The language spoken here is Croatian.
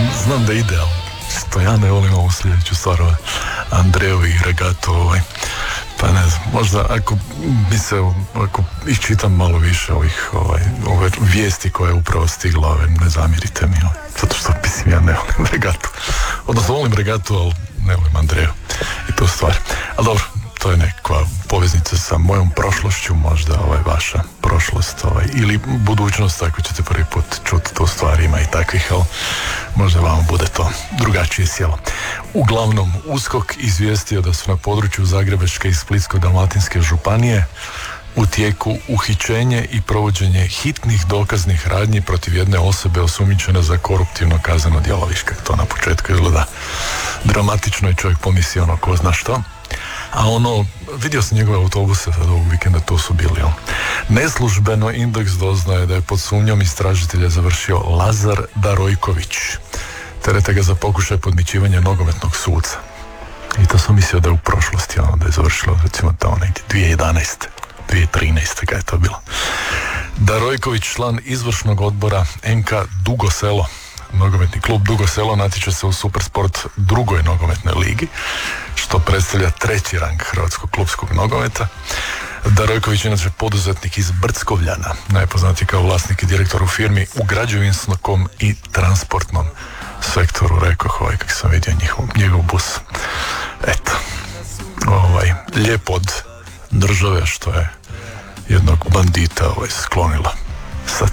znam da ide, ali što ja ne volim ovu sljedeću stvar, Andreju i Regatu, pa ne znam, možda ako iščitam malo više ove vijesti koje je upravo stigla, ne zamjerite mi, zato što mislim ja ne volim Regatu, odnosno volim Regatu, ali ne volim Andreju i tu stvar, ali dobro, to je nekakva poveznica sa mojom prošlošću, možda vaša prošlost ili budućnost, ako ćete prvi put čuti tu stvar, ima i takvih, ali možda vam bude to drugačije sjelo. Uglavnom, USKOK izvijestio da su na području Zagrebačke i Splitsko-dalmatinske županije u tijeku uhićenje i provođenje hitnih dokaznih radnji protiv jedne osobe osumnjičene za koruptivno kazneno djelo. Viš kako to na početku izgleda dramatično i čovjek pomisli ko zna što. A vidio sam njegove autobuse sad ovog vikenda, to su bili. Neslužbeno Indeks doznaje da je pod sumnjom istražitelja završio Lazar Darojković. Terete ga za pokušaj podmićivanja nogometnog suca. I to sam mislio da je u prošlosti, da je završilo recimo tamo negdje 2013. Kada je to bilo. Darojković, član izvršnog odbora NK Dugo Selo. Nogometni klub Dugo Selo natječe se u Supersport drugoj nogometnoj ligi, što predstavlja treći rang hrvatskog klubskog nogometa. Darojković je inače poduzetnik iz Brckovljana, najpoznatiji kao vlasnik i direktor u firmi u građevinskom i transportnom sektoru. Rekao, kako sam vidio njegov bus. Eto, lijepo od države što je jednog bandita sklonila.